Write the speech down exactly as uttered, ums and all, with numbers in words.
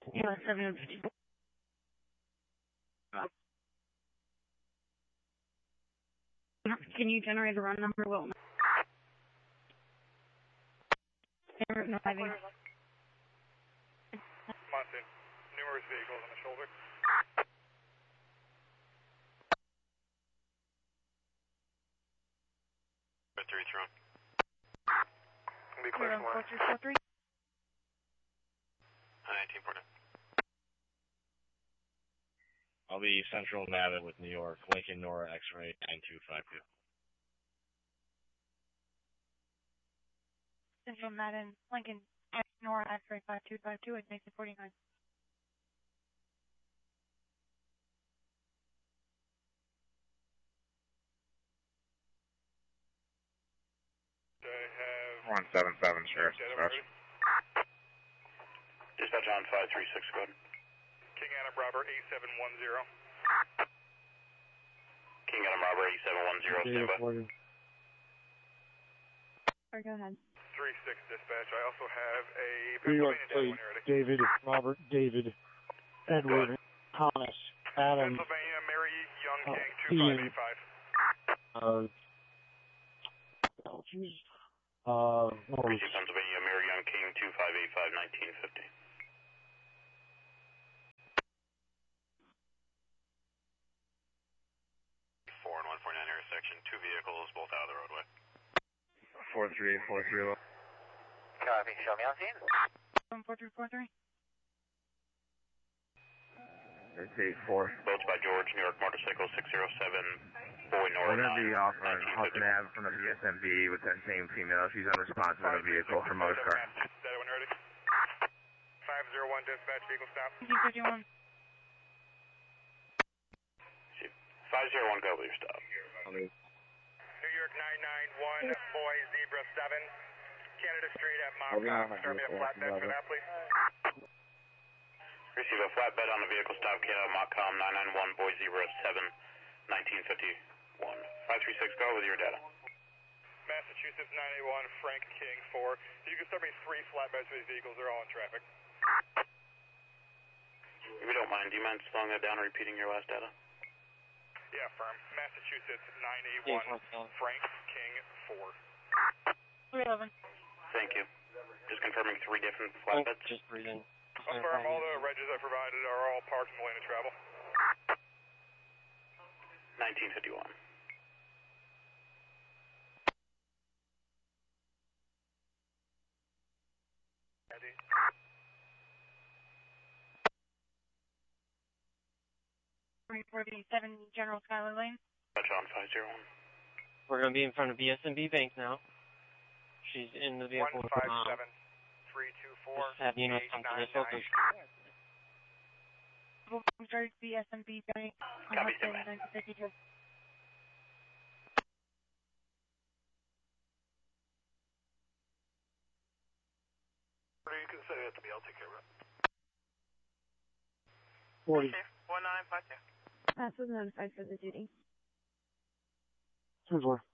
Yeah, seven fifty. Can you generate a run number, Wilton? No, I think. Munson, numerous vehicles on the shoulder. three three one. Be clear from four three four three. nineteen point nine. I'll be Central Navit with New York, Lincoln Nora X-ray nine two five two. Central Madden, Lincoln, X Nora X-ray five two five two at nineteen forty-nine. one seven seven, Sheriff Dispatch. Dispatch on five three six, go ahead. King Adam Robert eight seven one zero. King Adam Robert eight seven one zero, stand by. Or go ahead. three six dispatch, I also have a New York Pennsylvania State, David, Robert, David, Edward, Thomas, Adam, Pennsylvania Mary Young uh, King two five eight five. Uh, oh, jeez. Uh, oh, Pennsylvania Mary Young King two five eight five, nineteen fifty. four and one forty-nine intersection, two vehicles, both out of the roadway. four three four three. Copy, show me on scene. four three four three. It's eight four. Boats by George, New York Motorcycle six zero seven, Boy We're North. going to be off on Hudson Ave from the V S M B with that same female. She's unresponsive in a vehicle, her motor car. five zero one dispatch, vehicle stop. fifty-one. five zero one, go with your stop. New York nine nine one, Boy Zebra seven, Canada Street at Mocom. Start me a flatbed for that, please. Receive a flatbed on the vehicle stop, Canada Mocom nine nine one, Boy Zebra seven, nineteen fifty-one. five three six, go with your data. Massachusetts nine eight one, Frank King four. You can start me three flatbeds for these vehicles, they're all in traffic. If you don't mind, do you mind slowing that down and repeating your last data? Yeah, firm. Massachusetts nine eight one, Frank King four. three eleven. Thank you. Just confirming three different flatbeds. just breathing. Confirm all the regs I provided are all parked in the lane of travel. nineteen fifty-one. Eddie. three forty-seven General Schuyler Lane. Touch on five zero one. We're going to be in front of V S M B Bank now. She's in the vehicle with her mom. three two four, Just have you know come to this location. Sorry, V S M B Bank. Copy, nineteen fifty-two. You can say that to me, I'll take care of it. forty. one nine five two. Pass was notified for the duty. two four.